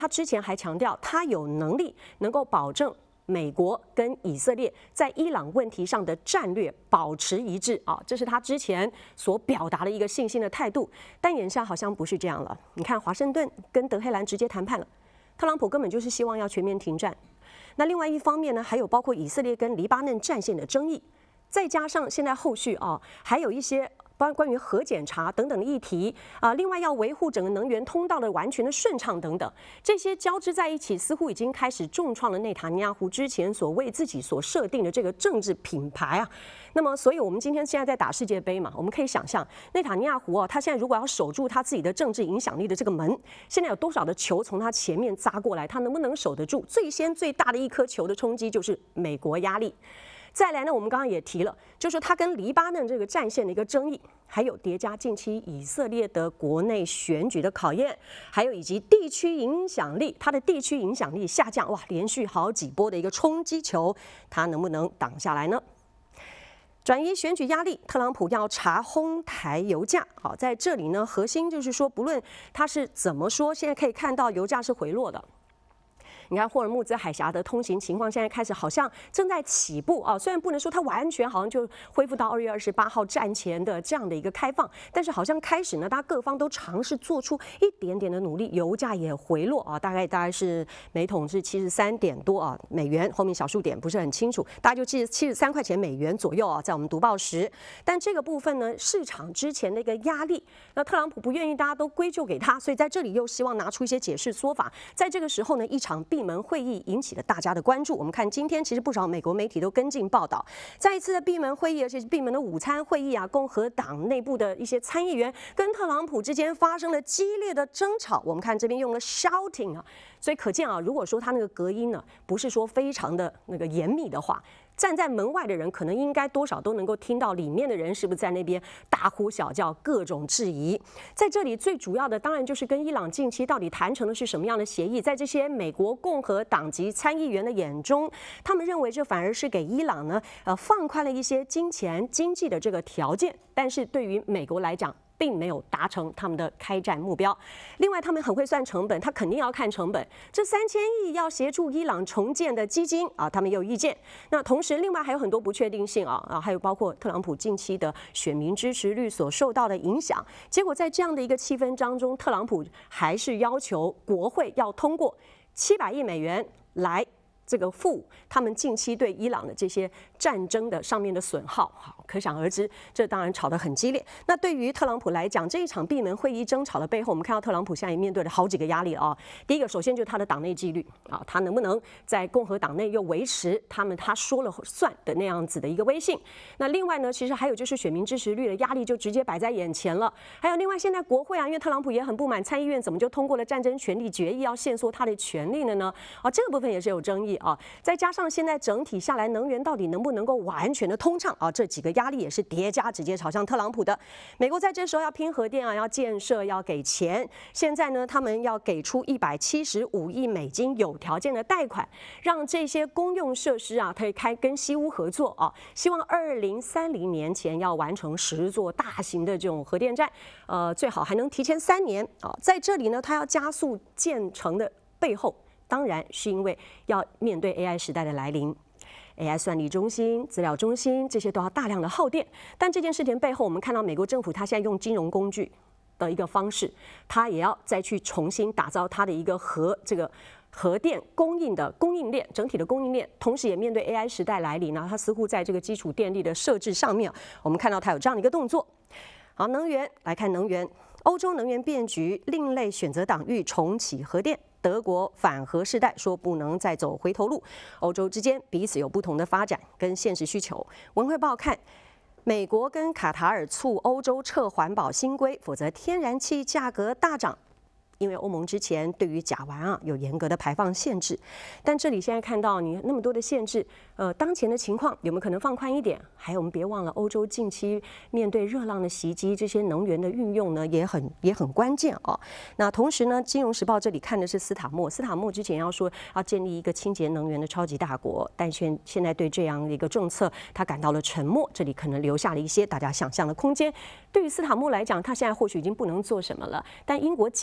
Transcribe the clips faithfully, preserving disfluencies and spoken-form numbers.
他之前还强调，他有能力能够保证美国跟以色列在伊朗问题上的战略保持一致啊，这是他之前所表达的一个信心的态度。但眼下好像不是这样了。你看，华盛顿跟德黑兰直接谈判了，特朗普根本就是希望要全面停战。那另外一方面呢，还有包括以色列跟黎巴嫩战线的争议，再加上现在后续啊，还有一些。关关于核检查等等的议题啊，另外要维护整个能源通道的完全的顺畅等等，这些交织在一起，似乎已经开始重创了内塔尼亚胡之前所为自己所设定的这个政治品牌啊。那么，所以我们今天现在在打世界杯嘛，我们可以想象，内塔尼亚胡啊，他现在如果要守住他自己的政治影响力的这个门，现在有多少的球从他前面砸过来，他能不能守得住？最先最大的一颗球的冲击就是美国压力。再来呢，我们刚刚也提了，就是他跟黎巴嫩这个战线的一个争议，还有叠加近期以色列的国内选举的考验，还有以及地区影响力，他的地区影响力下降，哇，连续好几波的一个冲击球，他能不能挡下来呢？转移选举压力，特朗普要查哄抬油价。好，在这里呢，核心就是说，不论他是怎么说，现在可以看到油价是回落的。你看霍尔木兹海峡的通行情况，现在开始好像正在起步啊。虽然不能说它完全好像就恢复到二月二十八号战前的这样的一个开放，但是好像开始呢，大家各方都尝试做出一点点的努力，油价也回落啊，大概大概是每桶是七十三点多啊美元，后面小数点不是很清楚，大概就七七十三块钱美元左右啊，在我们读报时。但这个部分呢，市场之前的一个压力，那特朗普不愿意大家都归咎给他，所以在这里又希望拿出一些解释说法。在这个时候呢，一场闭门会议引起了大家的关注。我们看今天其实不少美国媒体都跟进报道，再一次的闭门会议，而且是闭门的午餐会议啊，共和党内部的一些参议员跟特朗普之间发生了激烈的争吵。我们看这边用了 shouting 啊，所以可见啊，如果说他那个隔音呢，不是说非常的那个严密的话，站在门外的人可能应该多少都能够听到里面的人是不是在那边大呼小叫，各种质疑。在这里最主要的当然就是跟伊朗近期到底谈成的是什么样的协议，在这些美国共和党籍参议员的眼中，他们认为这反而是给伊朗呢呃放宽了一些金钱经济的这个条件，但是对于美国来讲，并没有达成他们的开战目标。另外，他们很会算成本，他肯定要看成本。这三千亿要协助伊朗重建的基金啊，他们也有意见。那同时，另外还有很多不确定性啊啊，还有包括特朗普近期的选民支持率所受到的影响。结果在这样的一个气氛当中，特朗普还是要求国会要通过七百亿美元来。这个付他们近期对伊朗的这些战争的上面的损耗，好，可想而知，这当然吵得很激烈。那对于特朗普来讲，这一场闭门会议争吵的背后，我们看到特朗普现在也面对了好几个压力啊。第一个，首先就是他的党内纪律啊，他能不能在共和党内又维持他们他说了算的那样子的一个威信？那另外呢，其实还有就是选民支持率的压力就直接摆在眼前了。还有另外，现在国会啊，因为特朗普也很不满参议院怎么就通过了战争权利决议，要限缩他的权利了呢？啊，这个部分也是有争议。啊，再加上现在整体下来，能源到底能不能够完全的通畅啊？这几个压力也是叠加，直接朝向特朗普的。美国在这时候要拼核电啊，要建设，要给钱。现在呢，他们要给出一百七十五亿美金有条件的贷款，让这些公用设施啊，可以开跟西屋合作啊，希望二零三零年前要完成十座大型的这种核电站，呃，最好还能提前三年啊。在这里呢，它要加速建成的背后。当然是因为要面对 A I 时代的来临 ，A I 算力中心、资料中心这些都要大量的耗电。但这件事情背后，我们看到美国政府它现在用金融工具的一个方式，它也要再去重新打造它的一个核这个核电供应的供应链，整体的供应链，同时也面对 A I 时代来临呢，它似乎在这个基础电力的设置上面，我们看到它有这样的一个动作。好，能源来看能源，欧洲能源变局，另类选择党欲重启核电。德国反核世代说不能再走回头路，欧洲之间彼此有不同的发展跟现实需求。文汇报看，美国跟卡塔尔促欧洲撤环保新规，否则天然气价格大涨。因为欧盟之前对于甲烷啊有严格的排放限制，但这里现在看到你那么多的限制，呃，当前的情况有没有可能放宽一点？还有我们别忘了，欧洲近期面对热浪的袭击，这些能源的运用呢也很也很关键啊。那同时呢，《金融时报》这里看的是斯塔默，斯塔默之前要说要建立一个清洁能源的超级大国，但现现在对这样的一个政策，他感到了沉默，这里可能留下了一些大家想象的空间。对于斯塔默来讲，他现在或许已经不能做什么了，但英国接下来能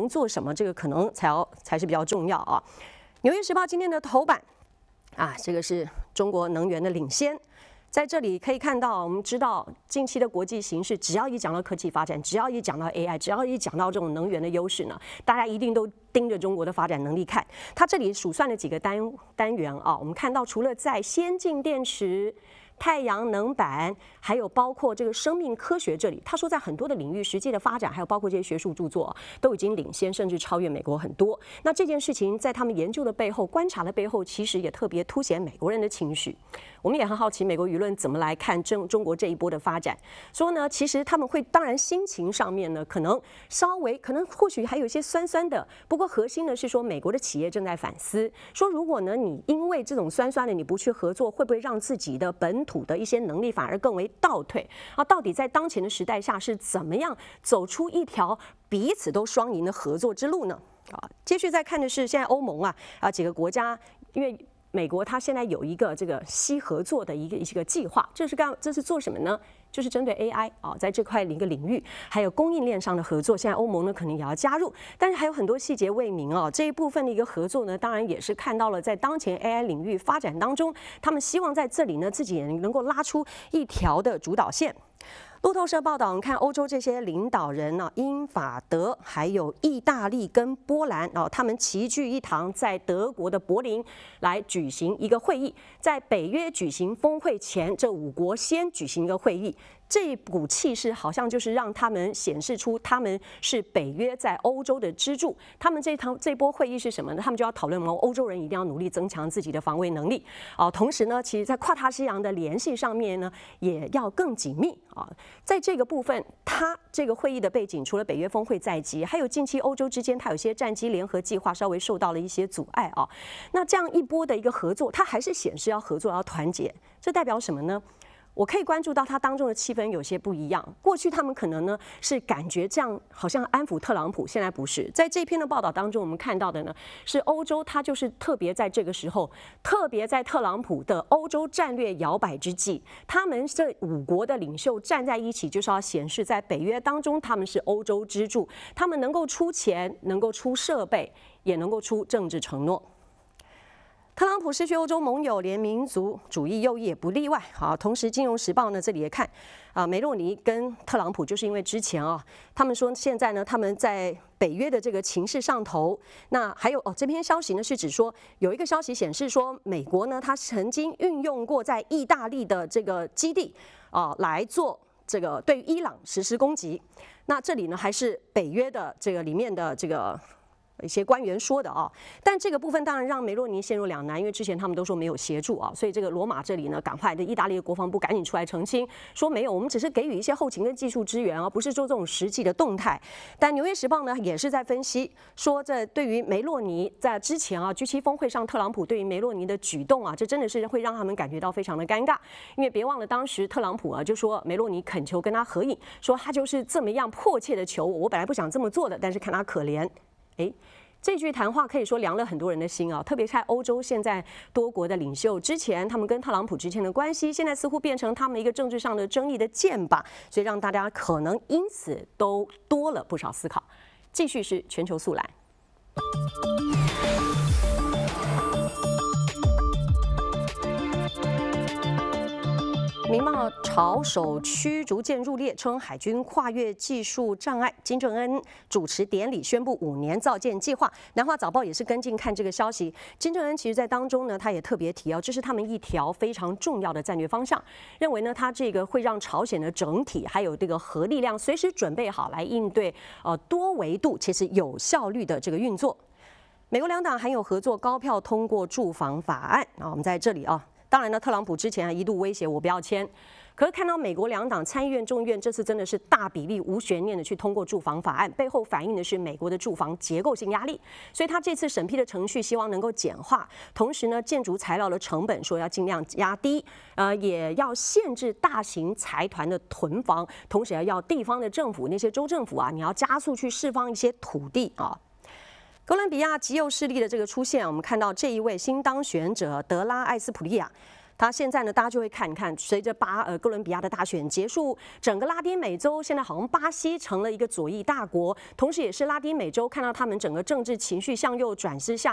能做什么，这个可能才要才是比较重要啊。纽约时报今天的头版啊，这个是中国能源的领先。在这里可以看到，我们知道近期的国际形势，只要一讲到科技发展，只要一讲到 A I， 只要一讲到这种能源的优势呢，大家一定都盯着中国的发展能力看。它这里数算了几个单单元啊，我们看到除了在先进电池、太阳能板，还有包括这个生命科学这里，他说在很多的领域实际的发展，还有包括这些学术著作，都已经领先甚至超越美国很多。那这件事情在他们研究的背后、观察的背后，其实也特别凸显美国人的情绪。我们也很好奇美国舆论怎么来看中中国这一波的发展。说呢，其实他们会当然心情上面呢，可能稍微可能或许还有一些酸酸的，不过核心呢是说美国的企业正在反思，说如果呢你因为这种酸酸的你不去合作，会不会让自己的本土的一些能力反而更为倒退啊？到底在当前的时代下是怎么样走出一条彼此都双赢的合作之路呢？啊，接续再看的是现在欧盟啊啊几个国家，因为美国它现在有一个这个西合作的一个一个计划，这是干这是做什么呢？就是针对 A I 啊，在这块的一个领域，还有供应链上的合作，现在欧盟呢可能也要加入，但是还有很多细节未明啊。这一部分的一个合作呢，当然也是看到了在当前 A I 领域发展当中，他们希望在这里呢自己也能够拉出一条的主导线。路透社报道，我们看欧洲这些领导人呢、啊，英法德还有意大利跟波兰哦，他们齐聚一堂，在德国的柏林来举行一个会议。在北约举行峰会前，这五国先举行一个会议。这股气势好像就是让他们显示出他们是北约在欧洲的支柱。他们这堂这波会议是什么呢？他们就要讨论欧洲人一定要努力增强自己的防卫能力啊。同时呢，其实在跨大西洋的联系上面呢，也要更紧密啊。在这个部分，它这个会议的背景，除了北约峰会在即，还有近期欧洲之间它有些战机联合计划稍微受到了一些阻碍啊。那这样一波的一个合作，它还是显示要合作要团结，这代表什么呢？我可以关注到它当中的气氛有些不一样。过去他们可能呢是感觉这样好像安抚特朗普，现在不是。在这篇的报道当中，我们看到的呢是欧洲，它就是特别在这个时候，特别在特朗普的欧洲战略摇摆之际，他们这五国的领袖站在一起，就是要显示在北约当中他们是欧洲支柱，他们能够出钱，能够出设备，也能够出政治承诺。特朗普失去欧洲盟友，连民族主义右翼也不例外。好，同时《金融时报》呢这里也看啊，梅洛尼跟特朗普就是因为之前啊，他们说现在呢他们在北约的这个情势上头。那还有哦，这篇消息呢是指说有一个消息显示说，美国呢他曾经运用过在意大利的这个基地啊来做这个对伊朗实施攻击。那这里呢还是北约的这个里面的这个一些官员说的啊，但这个部分当然让梅洛尼陷入两难，因为之前他们都说没有协助啊，所以这个罗马这里呢，赶快的意大利的国防部赶紧出来澄清，说没有，我们只是给予一些后勤跟技术支援啊，不是做这种实际的动态。但《纽约时报》呢也是在分析说，这对于梅洛尼在之前啊 G 七 峰会上，特朗普对于梅洛尼的举动啊，这真的是会让他们感觉到非常的尴尬，因为别忘了当时特朗普啊就说梅洛尼恳求跟他合影，说他就是这么样迫切的求我，我本来不想这么做的，但是看他可怜。哎，这句谈话可以说凉了很多人的心啊，特别在欧洲现在多国的领袖之前他们跟特朗普之间的关系，现在似乎变成他们一个政治上的争议的箭靶，所以让大家可能因此都多了不少思考。继续是全球速览。民贸朝首驱逐舰入列，称海军跨越技术障碍。金正恩主持典礼宣布五年造舰计划。南华早报也是跟进看这个消息。金正恩其实在当中呢，他也特别提到，这是他们一条非常重要的战略方向。认为呢，他这个会让朝鲜的整体还有这个核力量随时准备好来应对呃多维度其实有效率的这个运作。美国两党还有合作高票通过驻防法案啊，我们在这里啊。当然呢，特朗普之前还一度威胁我不要签，可是看到美国两党参议院、众议院这次真的是大比例无悬念的去通过驻防法案，背后反映的是美国的驻防结构性压力，所以他这次审批的程序希望能够简化，同时呢，建筑材料的成本说要尽量压低，呃，也要限制大型财团的囤房，同时要要地方的政府那些州政府啊，你要加速去释放一些土地啊。哥伦比亚极右势力的这个出现，我们看到这一位新当选者德拉艾斯普利亚， 他现在呢，大家就会看看，随着巴呃哥伦比亚的大选结束，整个拉丁美洲现在好像巴西成了一个左翼大国，同时也是拉丁美洲看到他们整个政治情绪向右转势下